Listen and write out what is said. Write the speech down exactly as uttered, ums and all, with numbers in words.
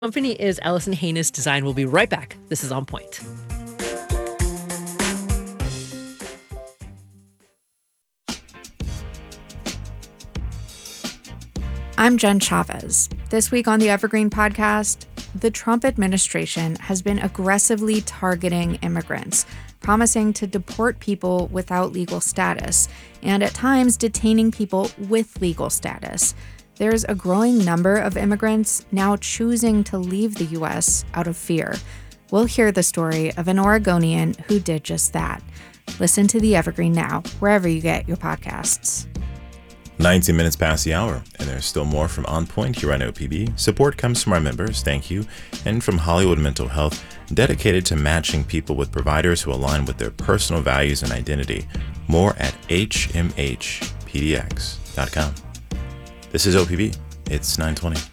Company is Allison Haynes Design. We'll be right back. This is On Point. I'm Jen Chavez. This week on the Evergreen Podcast, the Trump administration has been aggressively targeting immigrants, promising to deport people without legal status, and at times detaining people with legal status. There's a growing number of immigrants now choosing to leave the U S out of fear. We'll hear the story of an Oregonian who did just that. Listen to the Evergreen now, wherever you get your podcasts. nineteen minutes past the hour, and there's still more from On Point here on O P B. Support comes from our members, thank you, and from Hollywood Mental Health, dedicated to matching people with providers who align with their personal values and identity. More at h m h p d x dot com. This is O P B. It's nine twenty.